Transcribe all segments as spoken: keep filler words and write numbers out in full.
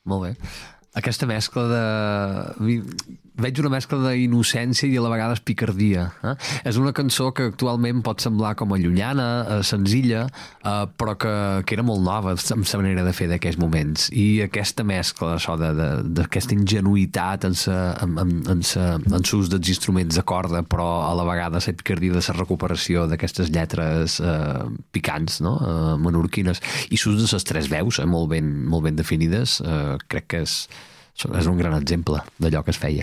molt bé. Aquesta mescla de... Veig una mescla d'innocència i a la vegada és picardia. Eh? És una cançó que actualment pot semblar com a llunyana, eh, senzilla, eh, però que, que era molt nova amb la manera de fer d'aquells moments. I aquesta mescla d'aquesta ingenuïtat en l'ús dels instruments de corda, però a la vegada la picardia de la recuperació d'aquestes lletres eh, picants, no? eh, menorquines, i l'ús de les tres veus, eh, molt, ben, molt ben definides, eh, crec que és, és un gran exemple d'allò que es feia.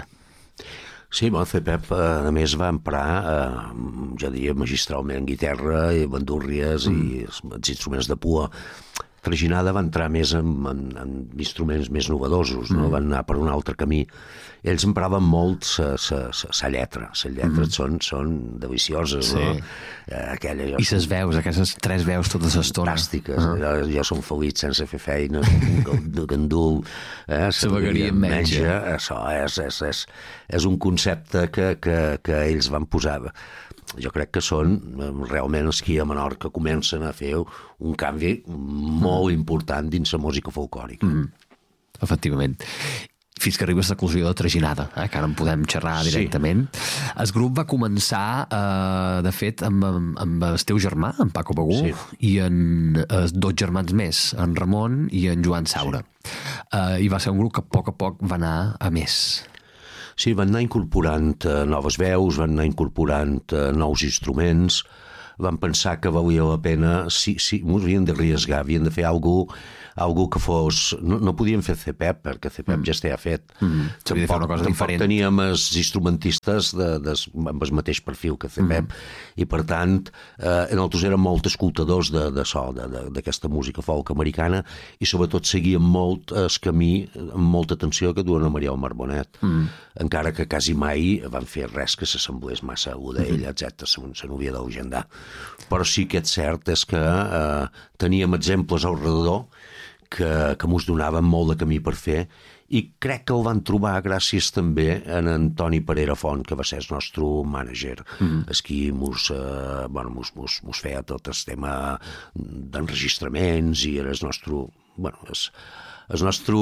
Sí, bon, Cepep, a més, va emprar, eh, ja diria, magistralment guitarra i bandúrries mm. i els, els instruments de pua. Traginada va entrar més en, en, en instruments més novedosos, no? Mm. Van anar per un altre camí. Ells empraven molt sa lletra. Les lletres mm. són, són delicioses, sí. no? Aquella, I les veus, aquestes tres veus totes l'estona. Fantàstiques. Uh -huh. jo, jo som feliç sense fer feina, gandul, eh? La vegueria en menja. Això és, és, és, és un concepte que, que, que ells van posar. Jo crec que són realment els que a Menorca comencen a fer un canvi molt important dins la música folclòrica. Mm. Efectivament. Fins que arribes a la conclusió de Traginada, eh, que ara en podem xerrar directament. Sí. El grup va començar, eh, de fet, amb, amb el teu germà, en Paco Begú, sí. i en eh, dos germans més, en Ramon i en Joan Saura. Sí. Eh, I va ser un grup que a poc a poc va anar a més. Sí, van anar incorporant uh, noves veus, van anar incorporant uh, nous instruments, van pensar que valia la pena, sí, sí, m'ho havien d'arriesgar, havien de fer alguna cosa, algú que fos... No, no podíem fer Cepep, perquè Cepep mm. ja estava fet. Mm. Tampoc, fer una cosa tampoc diferent. teníem els instrumentistes de, de, amb el mateix perfil que Cepep, mm. i per tant, eh, nosaltres érem molt escoltadors de, de so, d'aquesta música folk americana, i sobretot seguíem molt el camí, amb molta atenció, que duen a Mariel Marbonet. Mm. Encara que quasi mai van fer res que s'assemblés massa a una d'ella, mm. etcètera, se n'havia d'agendar. Però sí que és cert és que eh, teníem exemples al redador que, que mos donaven molt de camí per fer, i crec que el van trobar gràcies també en Antoni Parera Font, que va ser el nostre mànager, mm-hmm. el qui mos, eh, bueno, mos, mos, mos feia tot el tema d'enregistraments, i era el nostre... Bueno, és, el nostre,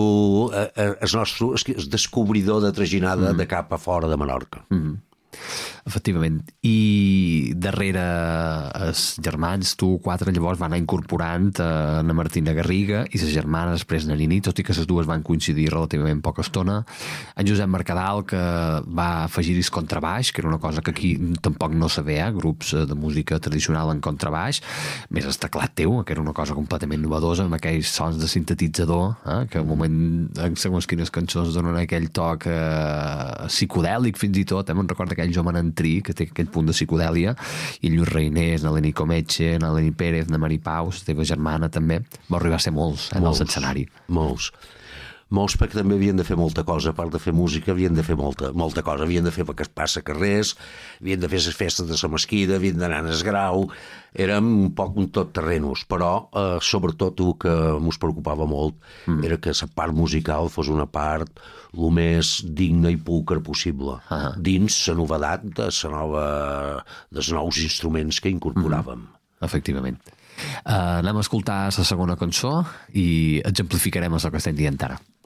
el nostre el descobridor de Traginada mm-hmm. de cap a fora de Menorca. Mm-hmm. Efectivament. I darrere els germans, tu quatre, llavors van anar incorporant a na Martina Garriga i les germanes després na Nini, tot i que les dues van coincidir relativament poca estona. En Josep Mercadal, que va afegir-hi contrabaix, que era una cosa que aquí tampoc no se veia, grups de música tradicional en contrabaix, més el teclat teu, que era una cosa completament novedosa, amb aquells sons de sintetitzador, eh, que al moment, en segons quines cançons, donen aquell toc eh, psicodèlic fins i tot, eh, me'n recordo aquell Joan Manantrí, que té aquell punt de psicodèlia, i Lluís Reinés, na Leni Cometxe, na Leni Pérez, na Mari Pau, la teva germana també, va arribar a ser molts eh, en el escenari. Molts. Molts perquè també havien de fer molta cosa, a part de fer música havien de fer molta, molta cosa, havien de fer perquè es passa carrers, havien de fer les festes de la mesquida, havien d'anar a esgrau, érem un poc un tot terrenos, però eh, sobretot el que mos preocupava molt mm. era que la part musical fos una part el més digna i pulcra possible, ah. dins la novedat de la nova, dels nous instruments que incorporàvem. Mm. Efectivament. Uh, anem a escoltar la segona cançó i exemplificarem això que estem dient ara.